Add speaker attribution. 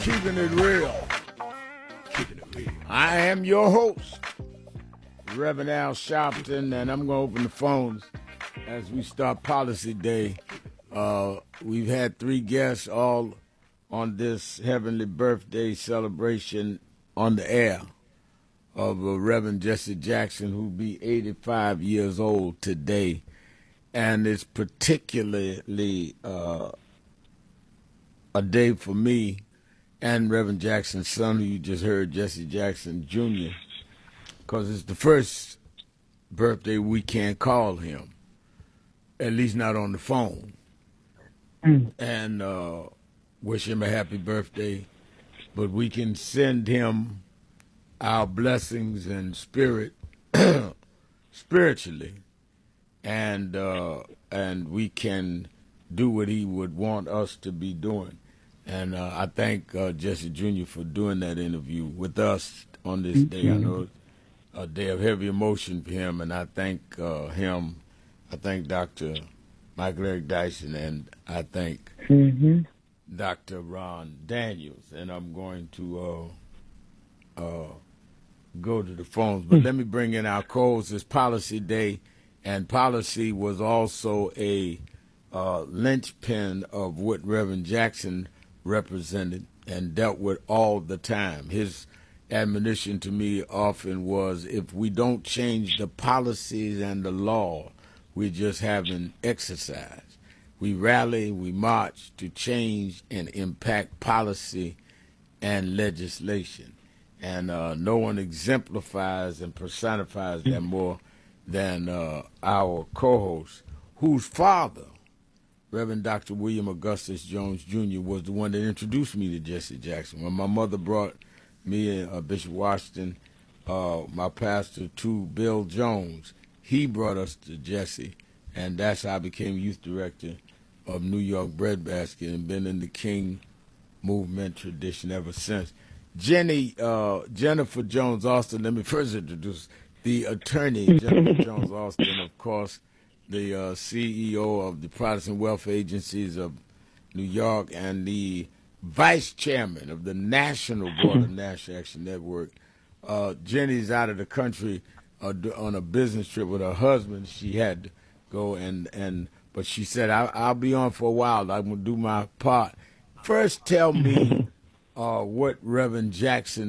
Speaker 1: Keeping it real. I am your host, Reverend Al Sharpton, and I'm going to open the phones as we start Policy Day. We've had 3 guests all on this heavenly birthday celebration on the air of Reverend Jesse Jackson, who'll be 85 years old today. And it's particularly a day for me and Reverend Jackson's son, who you just heard, Jesse Jackson Jr., because it's the first birthday we can't call him, at least not on the phone, and wish him a happy birthday. But we can send him our blessings and spirit spiritually, and we can do what he would want us to be doing. And I thank Jesse Jr. for doing that interview with us on this day. I know it's a day of heavy emotion for him, and I thank him. I thank Dr. Michael Eric Dyson, and I thank Dr. Ron Daniels. And I'm going to go to the phones. But let me bring in our co-host. It's Policy Day, and policy was also a linchpin of what Reverend Jackson represented and dealt with all the time. His admonition to me often was, if we don't change the policies and the law, we're just having exercise. We rally, we march to change and impact policy and legislation. And no one exemplifies and personifies that more than our co-host, whose father, Reverend Dr. William Augustus Jones Jr., was the one that introduced me to Jesse Jackson. When my mother brought me and Bishop Washington, my pastor, to Bill Jones, he brought us to Jesse, and that's how I became youth director of New York Breadbasket and been in the King movement tradition ever since. Jennifer Jones Austin, let me first introduce the attorney, Jennifer Jones Austin, of course, the CEO of the Protestant Welfare Agencies of New York and the vice chairman of the National Board of National Action Network. Jenny's out of the country on a business trip with her husband. She had to go, but she said, I'll be on for a while. I'm going to do my part. First, tell me what Reverend Jackson